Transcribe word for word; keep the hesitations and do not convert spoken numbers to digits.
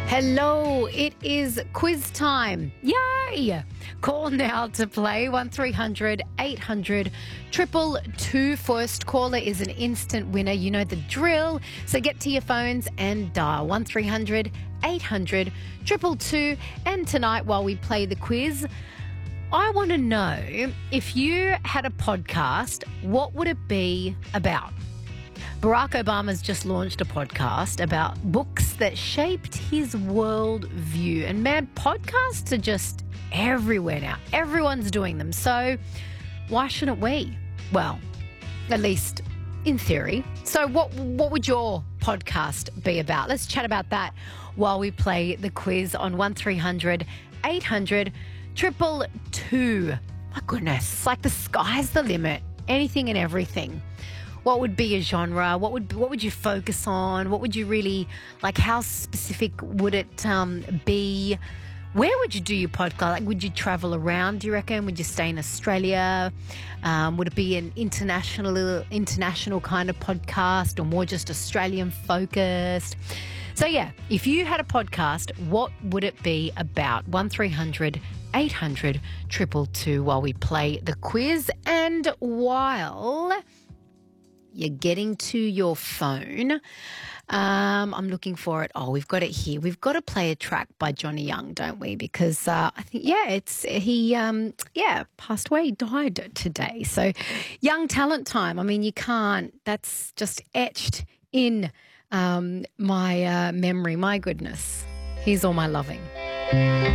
Hello, it is quiz time. Yay! Call now to play one three hundred eight hundred two two. First caller is an instant winner. You know the drill. So get to your phones and dial one three hundred eight hundred two two. And tonight, while we play the quiz, I want to know, if you had a podcast, what would it be about? Barack Obama's just launched a podcast about books that shaped his world view. And man, podcasts are just everywhere now. Everyone's doing them. So why shouldn't we? Well, at least in theory. So what what would your podcast be about? Let's chat about that while we play the quiz on one three hundred eight hundred two two. My goodness, it's like the sky's the limit. Anything and everything. What would be a genre? What would what would you focus on? What would you really, like, how specific would it um, be? Where would you do your podcast? Like, would you travel around, do you reckon? Would you stay in Australia? Um, would it be an international international kind of podcast or more just Australian focused? So, yeah, if you had a podcast, what would it be about? one three hundred eight hundred two two while we play the quiz. And while you're getting to your phone, um, I'm looking for it. Oh, we've got it here. We've got to play a track by Johnny Young, don't we? Because uh, I think, yeah, it's he, um, yeah, passed away, died today. So young talent time. I mean, you can't, that's just etched in um, my uh, memory. My goodness. Here's All My Loving.